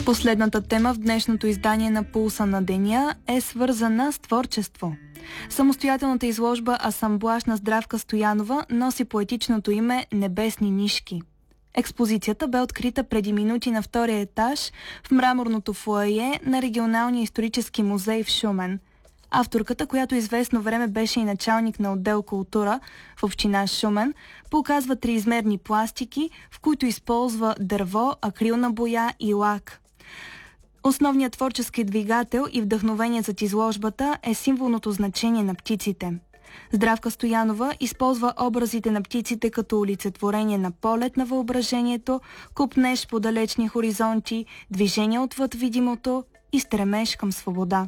Последната тема в днешното издание на Пулса на деня е свързана с творчество. Самостоятелната изложба Асамблаж на Здравка Стоянова носи поетичното име «Небесни нишки». Експозицията бе открита преди минути на втория етаж в мраморното фоайе на Регионалния исторически музей в Шумен. Авторката, която известно време беше и началник на отдел култура в община Шумен, показва триизмерни пластики, в които използва дърво, акрилна боя и лак. Основният творчески двигател и вдъхновение зад изложбата е символното значение на птиците. Здравка Стоянова използва образите на птиците като олицетворение на полет на въображението, копнеж по далечни хоризонти, движение отвъд видимото и стремеж към свобода.